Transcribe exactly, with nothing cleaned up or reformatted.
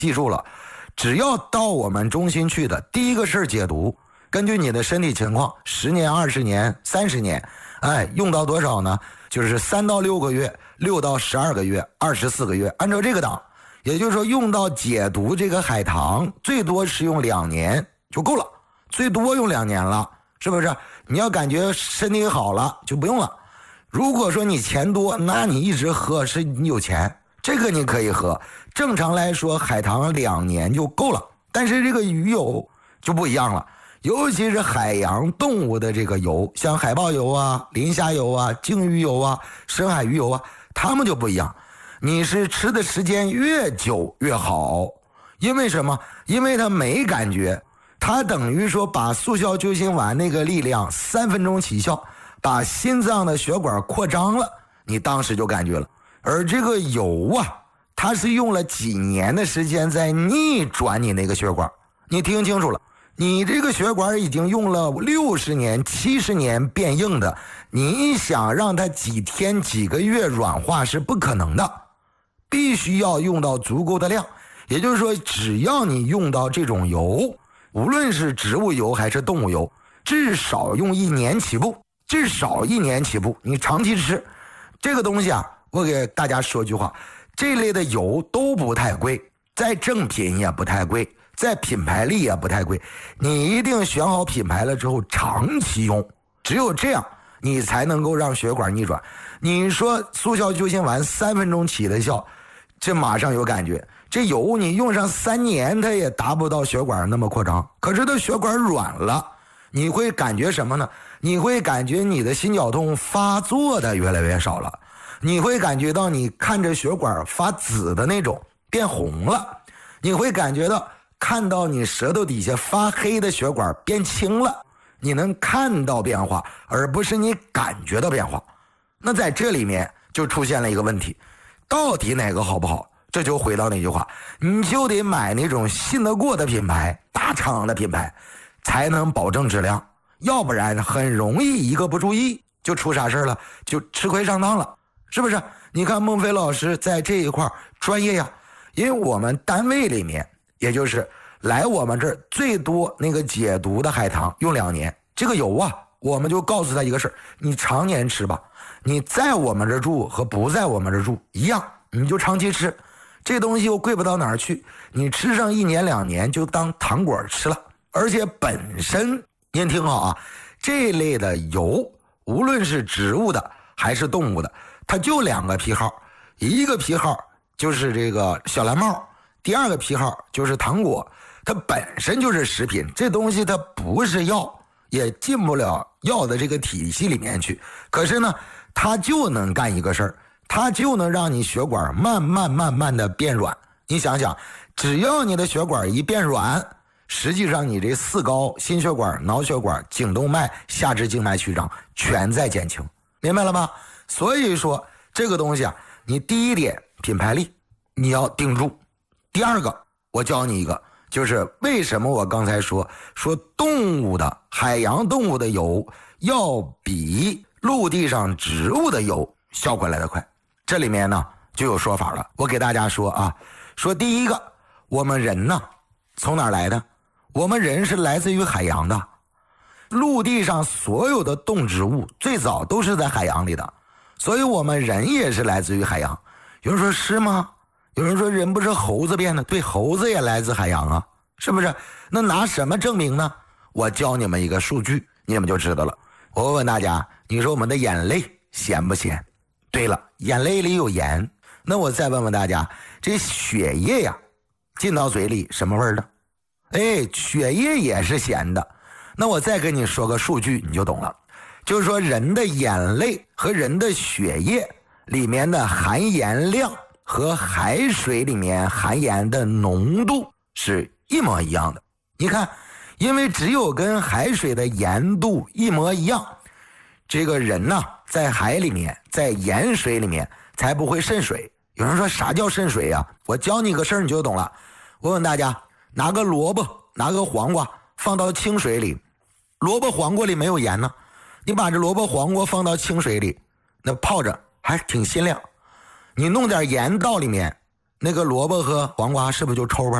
记住了，只要到我们中心去的，第一个事解毒，根据你的身体情况，十年、二十年、三十年，哎，用到多少呢？就是三到六个月，六到十二个月，二十四个月，按照这个档，也就是说用到解毒这个海棠，最多是用两年就够了，最多用两年了，是不是？你要感觉身体好了就不用了。如果说你钱多，那你一直喝是你有钱，这个你可以喝。正常来说，海棠两年就够了。但是这个鱼油就不一样了，尤其是海洋动物的这个油，像海豹油啊、磷虾油啊、鲸鱼油啊、深海鱼油啊，它们就不一样。你是吃的时间越久越好，因为什么？因为它没感觉，它等于说把速效救心丸那个力量三分钟起效，把心脏的血管扩张了，你当时就感觉了。而这个油啊，它是用了几年的时间在逆转你那个血管。你听清楚了，你这个血管已经用了六十年、七十年变硬的，你想让它几天、几个月软化是不可能的，必须要用到足够的量。也就是说，只要你用到这种油，无论是植物油还是动物油，至少用一年起步，至少一年起步，你长期吃这个东西啊。我给大家说句话，这类的油都不太贵，在正品也不太贵，在品牌力也不太贵。你一定选好品牌了之后长期用，只有这样你才能够让血管逆转。你说速效救心丸三分钟起的效，这马上有感觉，这油你用上三年它也达不到血管那么扩张，可是它血管软了，你会感觉什么呢？你会感觉你的心绞痛发作的越来越少了，你会感觉到你看着血管发紫的那种变红了，你会感觉到看到你舌头底下发黑的血管变青了，你能看到变化，而不是你感觉到变化。那在这里面就出现了一个问题，到底哪个好不好？这就回到那句话，你就得买那种信得过的品牌，大厂的品牌，才能保证质量，要不然很容易一个不注意就出啥事了，就吃亏上当了，是不是？你看孟非老师在这一块专业呀，因为我们单位里面，也就是来我们这儿最多那个解毒的海棠用两年，这个油啊，我们就告诉他一个事儿，你常年吃吧，你在我们这住和不在我们这住一样，你就长期吃，这东西又贵不到哪儿去，你吃上一年两年就当糖果吃了。而且本身您听好啊，这类的油无论是植物的还是动物的，它就两个批号，一个批号就是这个小蓝帽，第二个批号就是糖果，它本身就是食品，这东西它不是药，也进不了药的这个体系里面去，可是呢它就能干一个事儿，它就能让你血管慢慢慢慢的变软。你想想，只要你的血管一变软，实际上你这四高，心血管、脑血管、颈动脉、下肢静脉曲张全在减轻，明白了吧？所以说这个东西啊，你第一点品牌力你要定住，第二个我教你一个，就是为什么我刚才说说动物的海洋动物的油要比陆地上植物的油效果来得快，这里面呢就有说法了。我给大家说啊，说第一个，我们人呢从哪儿来的？我们人是来自于海洋的，陆地上所有的动植物最早都是在海洋里的，所以我们人也是来自于海洋。有人说是吗？有人说人不是猴子变的，对，猴子也来自海洋啊，是不是？那拿什么证明呢？我教你们一个数据，你们就知道了。我问问大家，你说我们的眼泪咸不咸？对了，眼泪里有盐。那我再问问大家，这血液呀进到嘴里什么味儿的？哎，血液也是咸的。那我再跟你说个数据你就懂了，就是说人的眼泪和人的血液里面的含盐量和海水里面含盐的浓度是一模一样的。你看，因为只有跟海水的盐度一模一样，这个人呢在海里面，在盐水里面才不会渗水。有人说啥叫渗水呀？我教你个事儿你就懂了。我问大家，拿个萝卜拿个黄瓜放到清水里，萝卜黄瓜里没有盐呢，你把这萝卜黄瓜放到清水里，那泡着还挺鲜亮，你弄点盐到里面， 那个萝卜和黄瓜是不是就抽味儿？